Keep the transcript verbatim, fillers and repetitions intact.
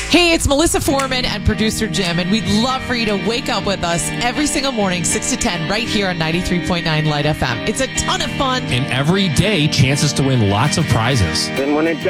Hey, it's Melissa Foreman and producer Jim, and we'd love for you to wake up with us every single morning, six to ten, right here on ninety-three point nine Light F M. It's a ton of fun. And every day, chances to win lots of prizes. And when it